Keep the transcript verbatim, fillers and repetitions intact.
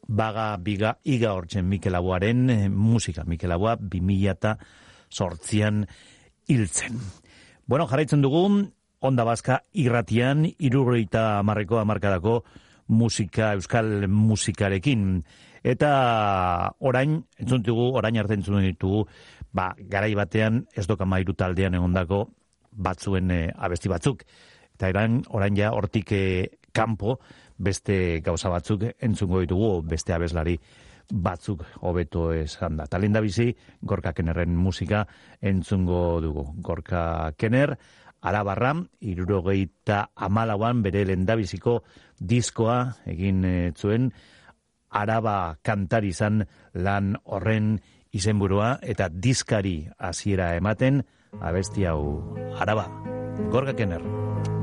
baga biga iga hortzen Mikel Laboaren eh, musika. Mikel Laboa bi mila eta sortzian hiltzen. Bueno, jarraitzen dugu, Onda Bazka irratian, hirurogeita hamarreko hamarkadako musika, euskal musikarekin. Eta orain, entzun ditugu, orain arte entzun ditugu, ba, garai batean ez dokamairu taldean egondako batzuen e, abesti batzuk. Eta orain, orain ja hortik e, kanpo beste gauza batzuk entzungo ditugu, beste abeslari batzuk hobeto esan da. Talenda bizi, Gorka Kenerren musika entzungo dugu. Gorka Kener, Arabarra, hirurogeita hamalauan bere lehendabiziko diskoa egin e, zuen, Araba kantari izan lan horren izenburua eta diskari hasiera ematen abesti hau Araba. Gorka Kener.